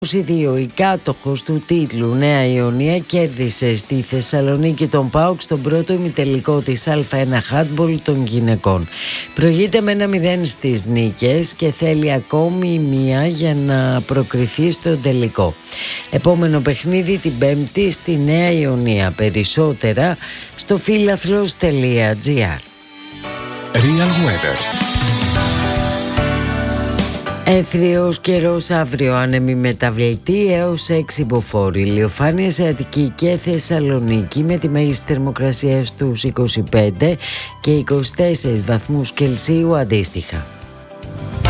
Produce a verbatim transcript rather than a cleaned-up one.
είκοσι δύο, η κάτοχος του τίτλου Νέα Ιωνία κέρδισε στη Θεσσαλονίκη τον ΠΑΟΚ στον πρώτο ημιτελικό της Α ένα Handball των γυναικών. Προηγείται με ένα μηδέν στις νίκες και θέλει ακόμη μία για να προκριθεί στον τελικό. Επόμενο παιχνίδι την Πέμπτη στη Νέα Ιωνία. Περισσότερα στο φίλαθλος τελεία τζι άρ. Real Weather. Έθριος καιρός αύριο, άνεμη μεταβλητή έως έξι μποφόρ. Ηλιοφάνεια σε Αττική και Θεσσαλονίκη με τη μέγιστη θερμοκρασία στους είκοσι πέντε και είκοσι τέσσερις βαθμούς Κελσίου αντίστοιχα.